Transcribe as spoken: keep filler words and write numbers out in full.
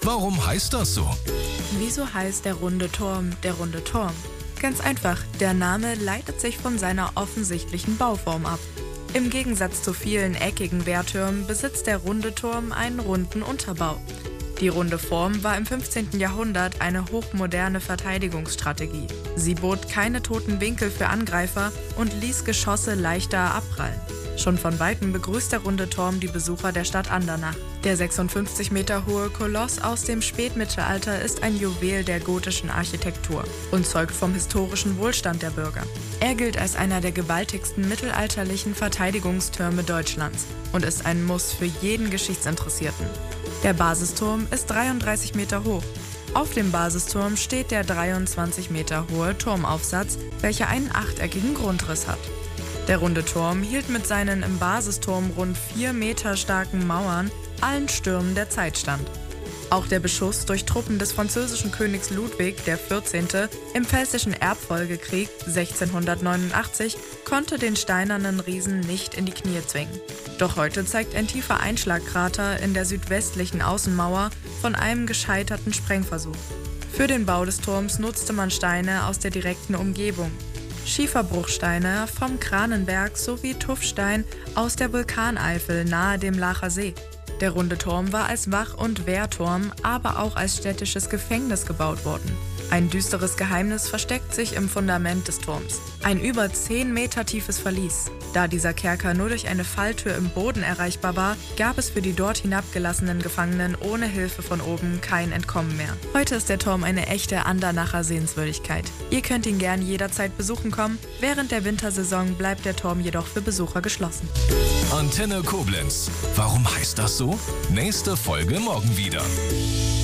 Warum heißt das so? Wieso heißt der runde Turm der runde Turm? Ganz einfach, der Name leitet sich von seiner offensichtlichen Bauform ab. Im Gegensatz zu vielen eckigen Wehrtürmen besitzt der runde Turm einen runden Unterbau. Die runde Form war im fünfzehnten Jahrhundert eine hochmoderne Verteidigungsstrategie. Sie bot keine toten Winkel für Angreifer und ließ Geschosse leichter abprallen. Schon von Weitem begrüßt der runde Turm die Besucher der Stadt Andernach. Der sechsundfünfzig Meter hohe Koloss aus dem Spätmittelalter ist ein Juwel der gotischen Architektur und zeugt vom historischen Wohlstand der Bürger. Er gilt als einer der gewaltigsten mittelalterlichen Verteidigungstürme Deutschlands und ist ein Muss für jeden Geschichtsinteressierten. Der Basisturm ist dreiunddreißig Meter hoch. Auf dem Basisturm steht der dreiundzwanzig Meter hohe Turmaufsatz, welcher einen achteckigen Grundriss hat. Der runde Turm hielt mit seinen im Basisturm rund vier Meter starken Mauern allen Stürmen der Zeit stand. Auch der Beschuss durch Truppen des französischen Königs Ludwig der vierzehnte. im Pfälzischen Erbfolgekrieg sechzehnhundertneunundachtzig konnte den steinernen Riesen nicht in die Knie zwingen. Doch heute zeigt ein tiefer Einschlagkrater in der südwestlichen Außenmauer von einem gescheiterten Sprengversuch. Für den Bau des Turms nutzte man Steine aus der direkten Umgebung. Schieferbruchsteine vom Kranenberg sowie Tuffstein aus der Vulkaneifel nahe dem Laacher See. Der runde Turm war als Wach- und Wehrturm, aber auch als städtisches Gefängnis gebaut worden. Ein düsteres Geheimnis versteckt sich im Fundament des Turms. Ein über zehn Meter tiefes Verlies. Da dieser Kerker nur durch eine Falltür im Boden erreichbar war, gab es für die dort hinabgelassenen Gefangenen ohne Hilfe von oben kein Entkommen mehr. Heute ist der Turm eine echte Andernacher Sehenswürdigkeit. Ihr könnt ihn gern jederzeit besuchen kommen. Während der Wintersaison bleibt der Turm jedoch für Besucher geschlossen. Antenne Koblenz. Warum heißt das so? Nächste Folge morgen wieder.